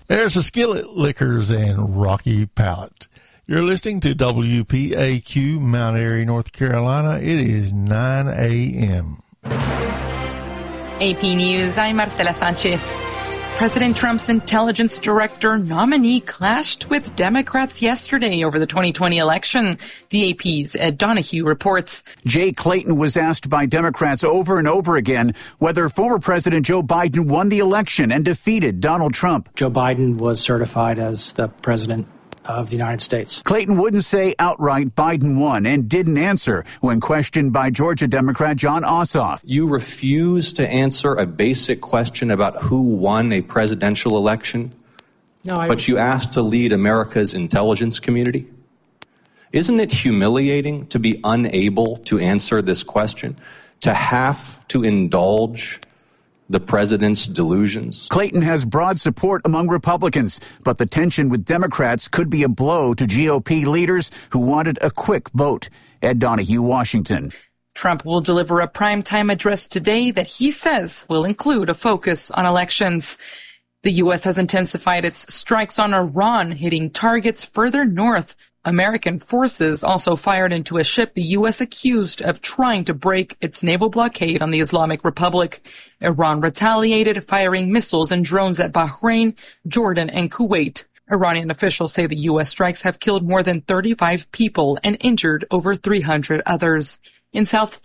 There's the Skillet Liquors and Rocky Pallet. You're listening to WPAQ, Mount Airy, North Carolina. It is 9 a.m. AP News, I'm Marcela Sanchez. President Trump's intelligence director nominee clashed with Democrats yesterday over the 2020 election. The AP's Ed Donahue reports. Jay Clayton was asked by Democrats over and over again whether former President Joe Biden won the election and defeated Donald Trump. Joe Biden was certified as the president of the United States. Clayton wouldn't say outright Biden won and didn't answer when questioned by Georgia Democrat Jon Ossoff. You refuse to answer a basic question about who won a presidential election, but you asked to lead America's intelligence community? Isn't it humiliating to be unable to answer this question, to have to indulge the president's delusions? Clayton has broad support among Republicans, but the tension with Democrats could be a blow to GOP leaders who wanted a quick vote. Ed Donahue, Washington. Trump will deliver a primetime address today that he says will include a focus on elections. The U.S. has intensified its strikes on Iran, hitting targets further north. American forces also fired into a ship the U.S. accused of trying to break its naval blockade on the Islamic Republic. Iran retaliated, firing missiles and drones at Bahrain, Jordan, and Kuwait. Iranian officials say the U.S. strikes have killed more than 35 people and injured over 300 others. In South